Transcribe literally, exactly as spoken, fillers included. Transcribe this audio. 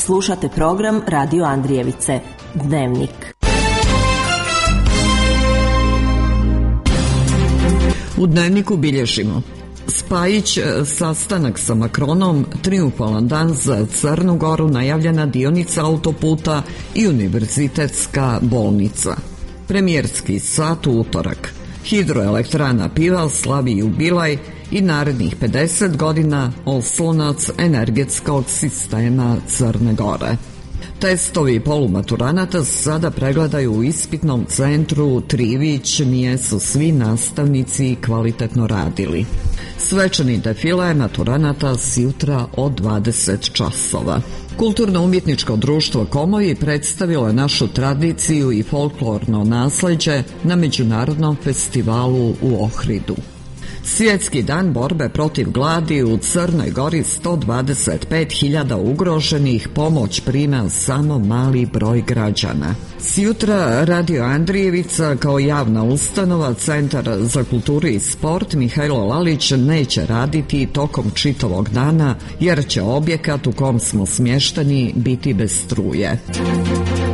Slušate program Radio Andrijevice, Dnevnik. U Dnevniku bilježimo: Spajić sastanak sa Macronom, triumfalan dan za Crnu Goru, najavljena dionica autoputa i univerzitetska bolnica. Premijerski sat u utorak. Hidroelektrana Pival slavi jubilej i narednih pedeset godina oslonac energetskog sistema Crne Gore. Testovi polumaturanata sada pregledaju u ispitnom centru Trivić, nije su svi nastavnici kvalitetno radili. Svečani defile maturanata sjutra od dvadeset časova. Kulturno-umjetničko društvo Komoji predstavilo je našu tradiciju i folklorno nasleđe na Međunarodnom festivalu u Ohridu. Svjetski dan borbe protiv gladi, u Crnoj Gori sto dvadeset pet hiljada ugroženih, pomoć prima samo mali broj građana. Sjutra Radio Andrijevica kao javna ustanova, Centar za kulturu i sport Mihajlo Lalić neće raditi tokom čitavog dana jer će objekat u kom smo smješteni biti bez struje.